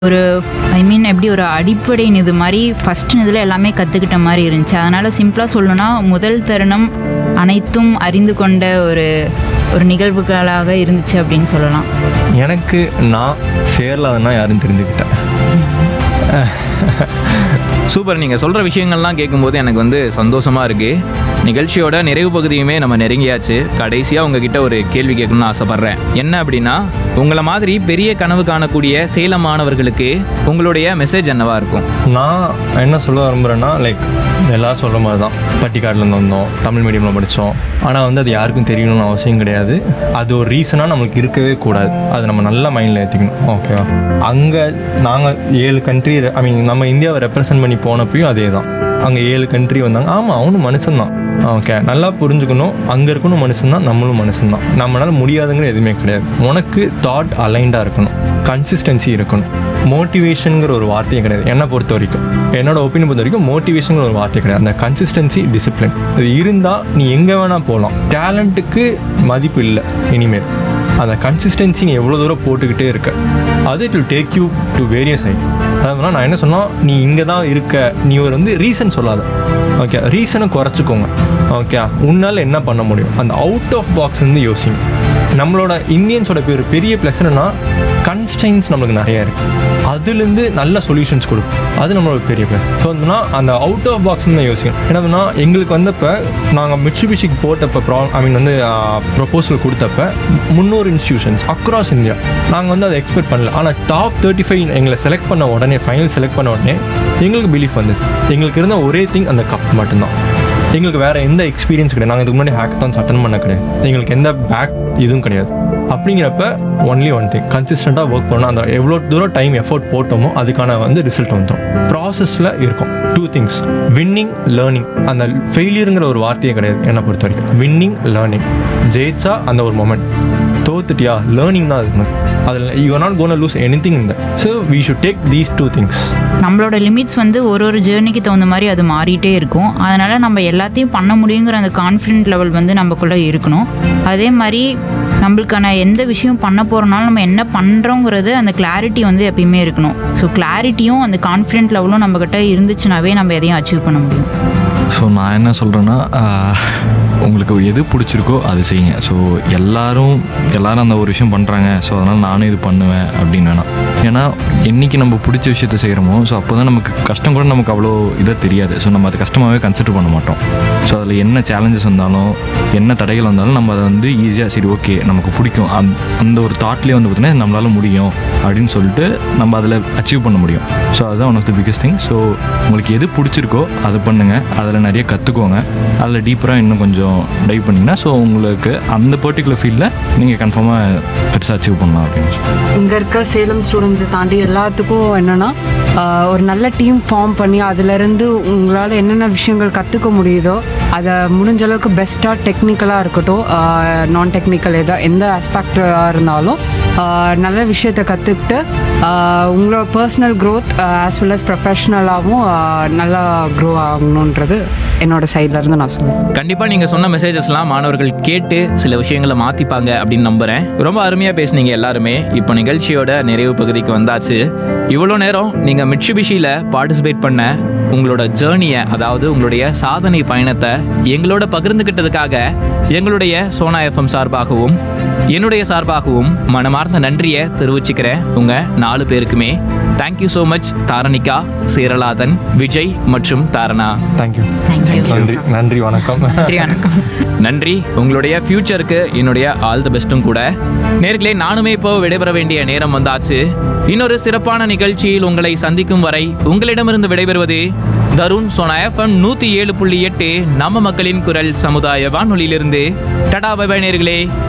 ஒரு எப்படி ஒரு அடிப்படை இது மாதிரி ஃபஸ்ட் இதில் எல்லாமே கற்றுக்கிட்ட மாதிரி இருந்துச்சு. அதனால் சிம்பிளாக சொல்லணும்னா முதல் தருணம் அனைத்தும் அறிந்து கொண்ட ஒரு ஒரு நிகழ்வுகளாக இருந்துச்சு அப்படின்னு சொல்லலாம். எனக்கு நான் சேரலாதுன்னா யாரும் தெரிஞ்சுக்கிட்டேன். சூப்பர். நீங்கள் சொல்கிற விஷயங்கள்லாம் கேட்கும்போது எனக்கு சந்தோஷமாக இருக்குது. நிகழ்ச்சியோட நிறைவு பகுதியுமே நம்ம நெருங்கியாச்சு. கடைசியாக உங்ககிட்ட ஒரு கேள்வி கேட்கணும்னு ஆசைப்பட்றேன். என்ன அப்படின்னா, உங்களை மாதிரி பெரிய கனவு காணக்கூடிய சேலம் மாணவர்களுக்கு உங்களுடைய மெசேஜ் என்னவா இருக்கும்? நான் என்ன சொல்ல விரும்புகிறேன்னா, எல்லோரும் சொல்கிற மாதிரி தான், பட்டிக்காட்டிலேருந்து வந்தோம், தமிழ் மீடியமில் படித்தோம். ஆனால் அது யாருக்கும் தெரியணும்னு அவசியம் கிடையாது. அது ஒரு ரீசனாக நம்மளுக்கு இருக்கவே கூடாது. அது நம்ம நல்லா மைண்டில் ஏற்றிக்கணும். ஓகேவா? அங்கே நாங்கள் 7 கண்ட்ரி நம்ம இந்தியாவை ரெப்ரசன்ட் பண்ணி போனப்பையும் அதே தான். அங்கே 7 கண்ட்ரி வந்தாங்க. ஆமாம், அவனும் மனுஷன்தான். ஓகே, நல்லா புரிஞ்சுக்கணும். அங்கே இருக்கணும் மனுஷன்தான், நம்மளும் மனுஷன்தான். நம்மளால் முடியாதுங்கிற எதுவுமே கிடையாது. உனக்கு தாட் அலைண்டாக இருக்கணும், கன்சிஸ்டன்சி இருக்கணும். மோட்டிவேஷனுங்கிற ஒரு வார்த்தையே கிடையாது என்னை பொறுத்த வரைக்கும். என்னோட ஒப்பீனியன் பொறுத்த வரைக்கும் மோட்டிவேஷனுங்கிற ஒரு வார்த்தை கிடையாது. அந்த கன்சிஸ்டன்சி, டிசிப்ளின் இது இருந்தால் நீ எங்கே வேணால் போகலாம். டேலண்ட்டுக்கு மதிப்பு இல்லை இனிமேல். அந்த கன்சிஸ்டன்சி நீ எவ்வளோ தூரம் போட்டுக்கிட்டே இருக்க, அது it will take you to various height. அதாவது நான் என்ன சொன்னால், நீ இங்கே தான் இருக்க, நீ ஒரு ரீசன் சொல்லாத. ஓகே, ரீசனை குறைச்சிக்கோங்க. ஓகே, உன்னால் என்ன பண்ண முடியும், அந்த அவுட் ஆஃப் பாக்ஸ் யோசிங்க. நம்மளோட இந்தியன்ஸோட பெரிய ப்ளஸ் என்னன்னா, கன்ஸ்ட்ரெயின்ஸ் நம்மளுக்கு நிறையா இருக்குது. அதுலேருந்து நல்ல சொல்யூஷன்ஸ் கொடுக்கும். அது நம்மளோட பெரிய ப்ளஸ். ஸோ அந்த அவுட் ஆஃப் பாக்ஸ்ன்னு தான் யோசிக்கணும். என்னதுன்னா, எங்களுக்கு வந்தப்போ நாங்கள் மிட்சுபிஷிக்கு போட்டப்போ ப்ரொபோசல் கொடுத்தப்ப 300 இன்ஸ்டியூஷன்ஸ் அக்ராஸ் இந்தியா. நாங்கள் அதை எக்ஸ்பெக்ட் பண்ணல. ஆனால் டாப் 35 எங்களை செலக்ட் பண்ண உடனே, ஃபைனல் செலக்ட் பண்ண உடனே எங்களுக்கு பிலீஃப் வந்தது. எங்களுக்கு இருந்த ஒரே திங் அந்த கப் மட்டும்தான். எங்களுக்கு வேறு எந்த எக்ஸ்பீரியன்ஸ் கிடையாது. நாங்கள் இதுக்கு முன்னாடி ஹேக்கத்தான்ஸ் அட்டன் பண்ண கிடையாது. எங்களுக்கு எந்த பேக் இதுவும் கிடையாது. அப்படிங்கிறப்ப ஒன்லி ஒன் திங், கன்சிஸ்டண்ட்டாக ஒர்க் பண்ணோம். அந்த எவ்வளோ தூரம் டைம் எஃபோர்ட் போட்டோமோ அதுக்கான ரிசல்ட் வந்துடும். ப்ராசஸில் இருக்கும் 2 திங்ஸ், வின்னிங், லேர்னிங். அந்த ஃபெயிலியருங்கிற ஒரு வார்த்தையே கிடையாது என்னை பொறுத்த வரைக்கும். Winning, learning. ஜெயிச்சா அந்த ஒரு மொமெண்ட், தோத்துட்டியா லேர்னிங் தான் அது. அதில் you are not gonna loose any thing in that. So we should take these 2 things. நம்மளோட லிமிட்ஸ் ஒரு ஜேர்னிக்கு தகுந்த மாதிரி அது மாறிட்டே இருக்கும். அதனால் நம்ம எல்லாத்தையும் பண்ண முடியுங்கிற அந்த கான்ஃபிடென்ட் லெவல் நம்மக்குள்ளே இருக்கணும். அதே மாதிரி நம்மளுக்கான எந்த விஷயம் பண்ண போகிறனாலும் நம்ம என்ன பண்ணுறோங்கிறது அந்த கிளாரிட்டி எப்பயுமே இருக்கணும். ஸோ கிளாரிட்டியும் அந்த கான்ஃபிடென்ட் லெவலும் நம்மக்கிட்ட இருந்துச்சுனாவே நம்ம எதையும் அச்சீவ் பண்ண முடியும். ஸோ நான் என்ன சொல்கிறேன்னா, உங்களுக்கு எது பிடிச்சிருக்கோ அது செய்யுங்க. ஸோ எல்லாரும் அந்த ஒரு விஷயம் பண்ணுறாங்க, ஸோ அதனால் நானும் இது பண்ணுவேன் அப்படின்னு வேணாம். ஏன்னா என்றைக்கு நம்ம பிடிச்ச விஷயத்த செய்கிறோமோ, ஸோ அப்போ தான் நமக்கு கஷ்டம் கூட நமக்கு அவ்வளோ இதாக தெரியாது. ஸோ நம்ம அது கஷ்டமாகவே கன்சிடர் பண்ண மாட்டோம். ஸோ அதில் என்ன சேலஞ்சஸ் வந்தாலும், என்ன தடைகள் வந்தாலும் நம்ம அதை ஈஸியாக சரி ஓகே நமக்கு பிடிக்கும் அந்த ஒரு தாட்லேயே பார்த்தீங்கன்னா நம்மளால் முடியும் அப்படின்னு சொல்லிட்டு நம்ம அதில் அச்சீவ் பண்ண முடியும். ஸோ அதுதான் one of the biggest thing. So உங்களுக்கு எது பிடிச்சிருக்கோ அதை பண்ணுங்கள். அதில் நிறைய கற்றுக்கோங்க. அதில் டீப்பராக இன்னும் கொஞ்சம் டைவ் பண்ணிங்கன்னா ஸோ உங்களுக்கு அந்த பர்டிகுலர் ஃபீல்டில் நீங்கள் கன்ஃபார்மாக பெருசாக அச்சீவ் பண்ணலாம் அப்படின்னு சொல்லி. இங்கே இருக்க சேலம் ஸ்டூடெண்ட்ஸை தாண்டி எல்லாத்துக்கும் என்னென்னா, ஒரு நல்ல டீம் ஃபார்ம் பண்ணி அதிலேருந்து உங்களால் என்னென்ன விஷயங்கள் கற்றுக்க முடியுதோ அதை முடிஞ்ச அளவுக்கு பெஸ்ட்டாக, டெக்னிக்கலாக இருக்கட்டும், நான் டெக்னிக்கல் எந்த ஆஸ்பெக்டாக இருந்தாலும் நல்ல விஷயத்தை கற்றுக்கிட்டு உங்களோட personal growth as well as ப்ரொஃபஷ்னலாகவும் நல்லா க்ரோ ஆகணுன்றது என்னோட சைட்லேருந்து நான் சொல்லுவேன். கண்டிப்பாக நீங்கள் சொன்ன மெசேஜஸ்லாம் மாணவர்கள் கேட்டு சில விஷயங்களை மாற்றிப்பாங்க அப்படின்னு நம்புகிறேன். ரொம்ப அருமையாக பேசுனீங்க எல்லாருமே. இப்போ நிகழ்ச்சியோட நிறைவு பகுதிக்கு வந்தாச்சு. இவ்வளோ நேரம் நீங்கள் மிட்சுபிஷியில் பார்ட்டிசிபேட் பண்ண உங்களோட ஜேர்னியை, அதாவது உங்களுடைய சாதனை பயணத்தை எங்களோட பகிர்ந்துக்கிட்டதுக்காக எங்களுடைய சோனா எஃப்எம் சார்பாகவும் என்னுடைய சார்பாகவும் மனமார்ந்த நன்றியை தெரிவிச்சுக்கிறேன் உங்கள் 4 பேருக்குமே. Thank you so much. Dharanika, Cheralathan, Vijay மற்றும் தாரணா. தேங்க்யூ. நன்றி. வணக்கம். நன்றி. உங்களுடைய ஃபியூச்சருக்கு என்னுடைய ஆல் தி பெஸ்ட்டும் கூட. நேர்களே, நானுமே இப்போ விடைபெற வேண்டிய நேரம் வந்தாச்சு. இன்னொரு சிறப்பான நிகழ்ச்சியில் உங்களை சந்திக்கும் வரை உங்களிடமிருந்து விடைபெறுவது தருண். சோனா எஃப்எம் 107.8 நம்ம மக்களின் குரல் சமுதாய வானொலியிலிருந்து. டடா, பை பை நேர்களே.